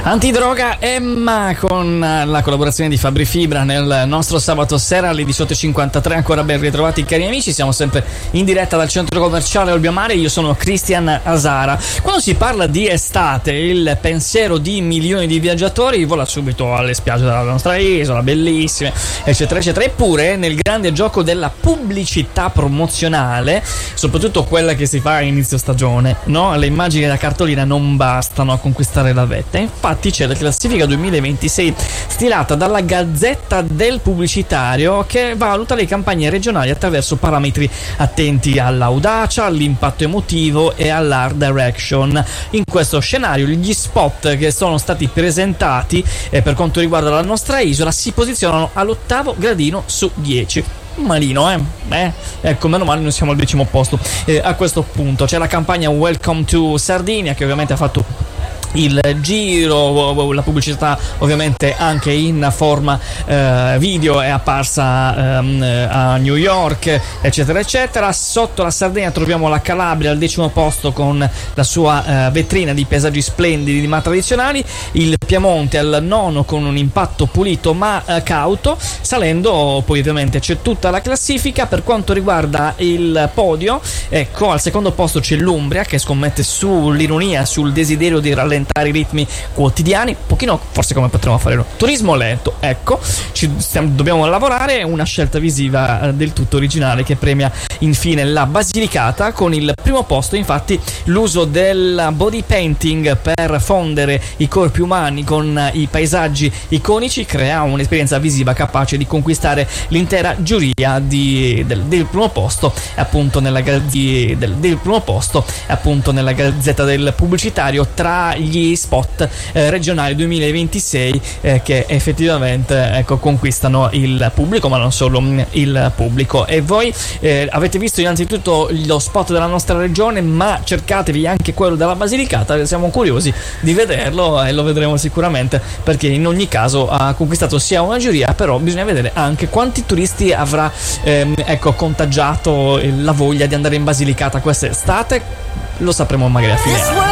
Antidroga Emma con la collaborazione di Fabri Fibra nel nostro sabato sera alle 18.53. Ancora ben ritrovati cari amici, siamo sempre in diretta dal centro commerciale Olbiomare. Io sono Cristian Asara. Quando si parla di estate, il pensiero di milioni di viaggiatori vola subito alle spiagge della nostra isola, bellissime, eccetera eccetera. Eppure nel grande gioco della pubblicità promozionale, soprattutto quella che si fa a inizio stagione, no? Le immagini da cartolina non bastano a conquistare la vetta. Infatti c'è la classifica 2026 stilata dalla Gazzetta del Pubblicitario, che valuta le campagne regionali attraverso parametri attenti all'audacia, all'impatto emotivo e all'art direction. In questo scenario gli spot che sono stati presentati per quanto riguarda la nostra isola si posizionano all'8° gradino su 10. Malino, ecco, meno male, noi siamo al 10° posto. A questo punto c'è la campagna Welcome to Sardinia, che ovviamente ha fatto il giro, la pubblicità ovviamente anche in forma video è apparsa a New York, eccetera eccetera. Sotto la Sardegna troviamo la Calabria al 10° posto con la sua vetrina di paesaggi splendidi ma tradizionali, il Piemonte al 9° con un impatto pulito ma cauto. Salendo poi ovviamente c'è tutta la classifica. Per quanto riguarda il podio, ecco, al 2° posto c'è l'Umbria, che scommette sull'ironia, sul desiderio di rallentare i ritmi quotidiani, un pochino forse come potremmo fare noi. Turismo lento, ecco, dobbiamo lavorare. Una scelta visiva del tutto originale che premia infine la Basilicata con il 1° posto. Infatti l'uso del body painting per fondere i corpi umani con i paesaggi iconici crea un'esperienza visiva capace di conquistare l'intera giuria del 1° posto, appunto del 1° posto appunto nella Gazzetta del Pubblicitario, tra gli spot regionali 2026 che effettivamente, ecco, conquistano il pubblico, ma non solo il pubblico. E voi avete visto innanzitutto lo spot della nostra regione, ma cercatevi anche quello della Basilicata, siamo curiosi di vederlo e lo vedremo sicuramente, perché in ogni caso ha conquistato sia una giuria, però bisogna vedere anche quanti turisti avrà contagiato la voglia di andare in Basilicata quest'estate. Lo sapremo magari a fine anno.